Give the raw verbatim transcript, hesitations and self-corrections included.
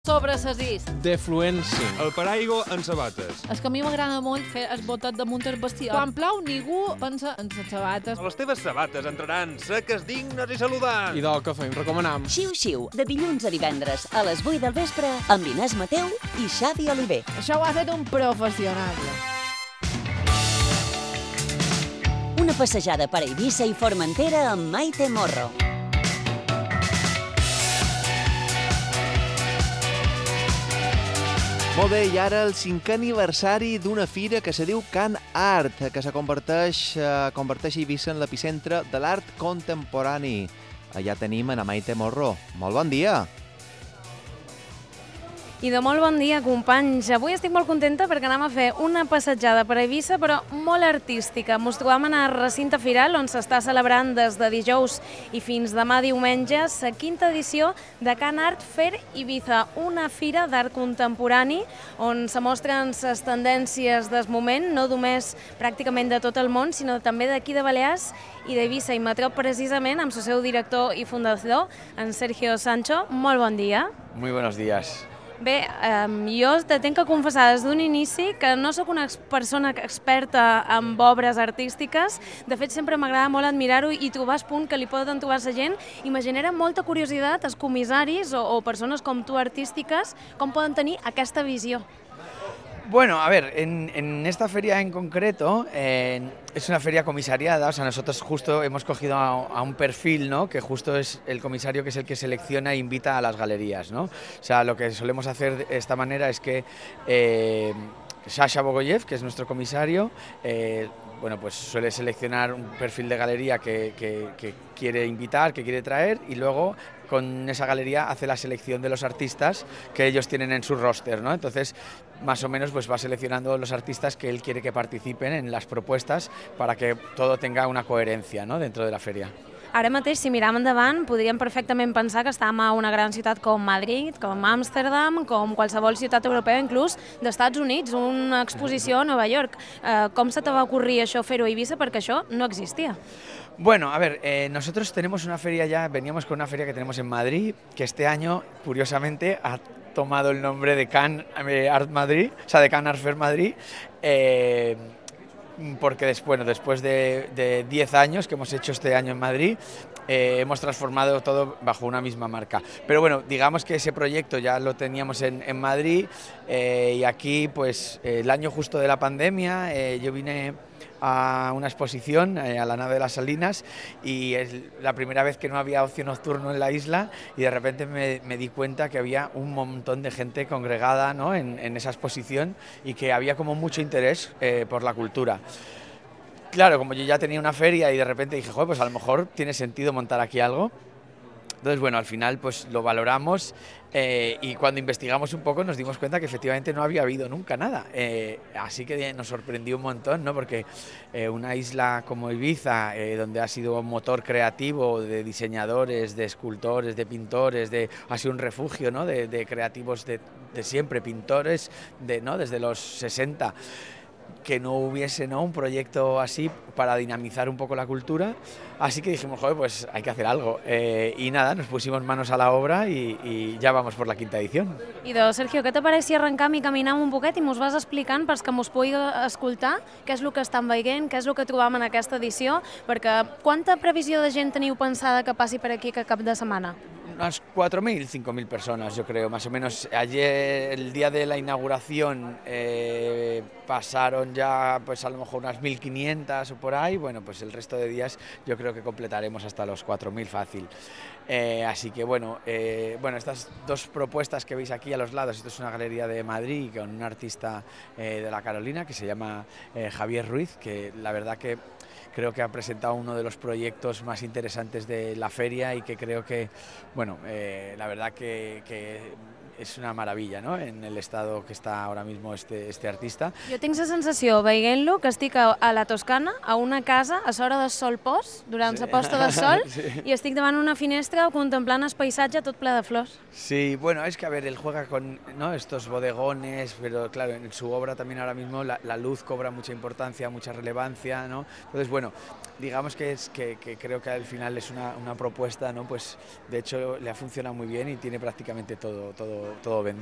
Sobre ses Defluència. El paraigua en sabates. És que a mi m'agrada molt fer el botet damunt el vestidor. Quan plou, ningú pensa en les sabates. A les teves sabates entraran seques, dignes i saludants. I del que fem, recomanam. Xiu-xiu, de dilluns a divendres a les vuit del vespre amb Inés Mateu i Xavi Oliver. Això ho ha fet un professional. Una passejada per Eivissa i Formentera amb Maite Morro. Molt bé, i ara el cinquè aniversari d'una fira que se diu Can Art, que se converteix, eh, converteix Eivissa en l'epicentre de l'art contemporani. Allà tenim a Maite Morro. Molt bon dia! I de molt bon dia, companys. Avui estic molt contenta perquè anem a fer una passejada per Eivissa, però molt artística. Ens trobam en el recinte firal, on s'està celebrant des de dijous i fins demà diumenge la quinta edició de Can Art Fair Ibiza, una fira d'art contemporani on se mostren les tendències del moment, no només pràcticament de tot el món, sinó també d'aquí de Balears i d'Eivissa. I me trobo precisament amb el seu director i fundador, en Sergio Sancho. Molt bon dia. Muy buenos días. Bé, eh, jo te tenc que confessar des d'un inici que no sóc una persona experta en obres artístiques. De fet, sempre m'agrada molt admirar-ho i trobar el punt que li poden trobar la gent, i me genera molta curiositat els comissaris o, o persones com tu artístiques, com poden tenir aquesta visió. Bueno, a ver, en, en esta feria en concreto eh, es una feria comisariada, o sea, nosotros justo hemos cogido a, a un perfil, ¿no?, que justo es el comisario, que es el que selecciona e invita a las galerías, ¿no? O sea, lo que solemos hacer de esta manera es que eh, Sasha Bogoyev, que es nuestro comisario, eh, bueno, pues suele seleccionar un perfil de galería que, que, que quiere invitar, que quiere traer, y luego con esa galería hace la selección de los artistas que ellos tienen en su roster, ¿no? Entonces, más o menos, pues va seleccionando los artistas que él quiere que participen en las propuestas para que todo tenga una coherencia, ¿no?, dentro de la feria. Ara mateix, si mirem endavant, podríem perfectament pensar que estem a una gran ciutat com Madrid, com Amsterdam, com qualsevol ciutat europea, inclús d'Estats Units, una exposició a Nova York. Eh, com se te va ocurrir això, fer-ho a Eivissa? Perquè això no existia. Bueno, a ver, eh, nosotros tenemos una feria ya, veníamos con una feria que tenemos en Madrid, que este año, curiosamente, ha tomado el nombre de Can Art Madrid, o sea, de Can Art Fair Madrid, eh, porque después, bueno, después de diez años que hemos hecho este año en Madrid, eh, hemos transformado todo bajo una misma marca. Pero bueno, digamos que ese proyecto ya lo teníamos en, en Madrid, eh, y aquí, pues, eh, el año justo de la pandemia, eh, yo vine a una exposición, eh, a la nave de las Salinas, y es la primera vez que no había ocio nocturno en la isla, y de repente me, me di cuenta que había un montón de gente congregada, ¿no?, en, en esa exposición, y que había como mucho interés eh, por la cultura. Claro, como yo ya tenía una feria y de repente dije, joder, pues a lo mejor tiene sentido montar aquí algo. Entonces, bueno, al final pues lo valoramos, eh, y cuando investigamos un poco nos dimos cuenta que efectivamente no había habido nunca nada. Eh, así que nos sorprendió un montón, ¿no?, porque eh, una isla como Ibiza, eh, donde ha sido un motor creativo de diseñadores, de escultores, de pintores, de, ha sido un refugio, ¿no?, de, de creativos de, de siempre, pintores de, ¿no?, desde los sesenta, que no hubiese, ¿no?, un proyecto así para dinamizar un poco la cultura. Así que dijimos, joder, pues hay que hacer algo. Eh, y nada, nos pusimos manos a la obra y, y ya vamos por la quinta edición. I de Sergio, què te pareix si arrencam i caminem un poquet i mos vas explicant pels que mos pugui escoltar què és el que estan veient, què és el que trobam en aquesta edició? Perquè quanta previsió de gent teniu pensada que passi per aquí que cap de setmana? Unas cuatro mil, cinco mil personas, yo creo, más o menos. Ayer, el día de la inauguración, eh, pasaron ya pues a lo mejor unas mil quinientas o por ahí. Bueno, pues el resto de días yo creo que completaremos hasta los cuatro mil fácil. Eh, así que bueno, eh, bueno, estas dos propuestas que veis aquí a los lados, esto es una galería de Madrid con un artista eh, de la Carolina que se llama eh, Javier Ruiz, que la verdad que creo que ha presentado uno de los proyectos más interesantes de la feria y que creo que, bueno, eh, la verdad que, que és una meravella, no?, en el estado que està ara mismo este, este artista. Jo tinc la sensació, veient-lo, que estic a, a la Toscana, a una casa, a l'hora del sol post, durant sí. la posta del sol, sí. I estic davant una finestra contemplant el paisatge tot ple de flors. Sí, bueno, es que a ver, él juega con, ¿no?, estos bodegones, pero claro, en su obra también ahora mismo la, la luz cobra mucha importancia, mucha relevancia, ¿no? Entonces, bueno, digamos que, es, que, que creo que al final es una, una propuesta, ¿no?, pues de hecho le ha funcionado muy bien y tiene prácticamente todo, todo todo vendido.